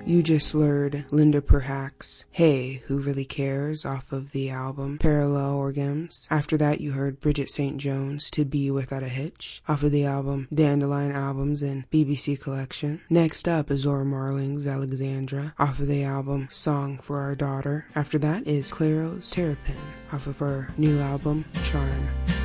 You just slurred Linda Perhacs' Hey, Who Really Cares off of the album Parallel Organs. After that you heard Bridget St. Jones' To Be Without a Hitch off of the album Dandelion Albums and BBC Collection. Next up is Zora Marling's Alexandra off of the album Song for Our Daughter. After that is Clairo's Terrapin off of her new album Charm.